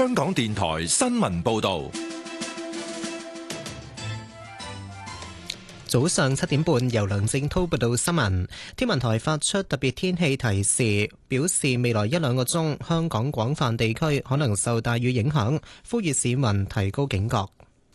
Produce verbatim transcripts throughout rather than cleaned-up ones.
香港電台新聞報道。 早上七點半，由梁正滔報道新聞。天文台發出特別天氣提示，表示未來一兩個鐘，香港廣泛地區可能受大雨影響，呼籲市民提高警覺。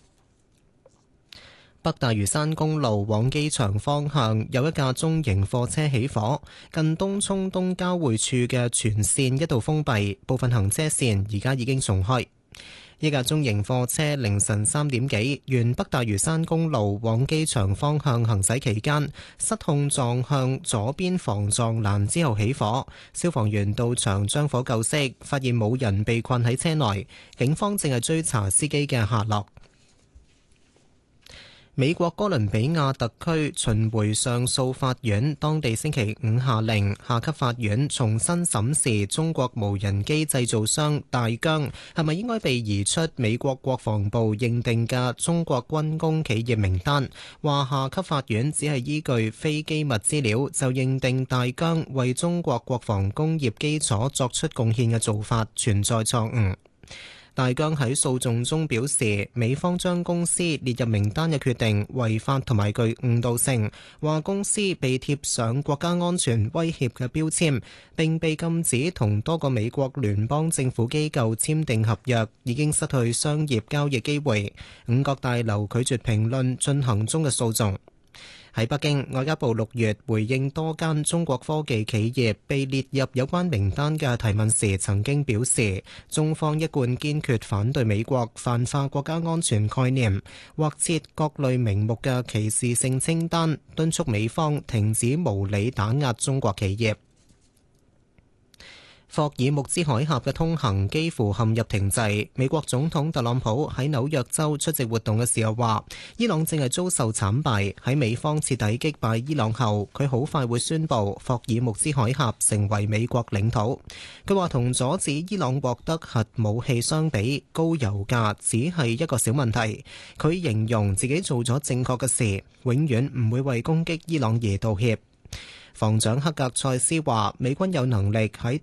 北大嶼山公路往機場方向有一架中型貨車起火，近東涌東交匯處嘅全線一度封閉，部分行車線而家已經重開。呢架中型貨車凌晨三點幾沿北大嶼山公路往機場方向行駛期間，失控撞向左邊防撞欄之後起火。消防員到場將火救熄，發現冇人被困喺車內。警方正係追查司機嘅下落。美國哥倫比亞特區巡迴上訴法院當地星期五下令下級法院重新審視中國無人機製造商大疆係咪應該被移出美國國防部認定嘅中國軍工企業名單，話下級法院只係依據非機密資料就認定大疆為中國國防工業基礎作出貢獻嘅做法存在錯誤。大疆喺訴訟中表示，美方將公司列入名單嘅決定違法同埋具誤導性，話公司被貼上國家安全威脅嘅標籤，並被禁止同多個美國聯邦政府機構簽訂合約，已經失去商業交易機會。五角大樓拒絕評論進行中嘅訴訟。喺北京，外交部六月回應多間中國科技企業被列入有關名單嘅提問時，曾經表示，中方一貫堅決反對美國泛化國家安全概念，或設各類名目嘅歧視性清單，敦促美方停止無理打壓中國企業。霍爾木茲海峽嘅通行幾乎陷入停滯。美國總統特朗普喺紐約州出席活動嘅時候話，伊朗正係遭受慘敗。喺美方徹底擊敗伊朗後，佢好快會宣布霍爾木茲海峽成為美國領土。佢話同阻止伊朗獲得核武器相比，高油價只係一個小問題。佢形容自己做咗正確嘅事，永遠唔會為攻擊伊朗而道歉。防長克格塞斯話，美軍有能力喺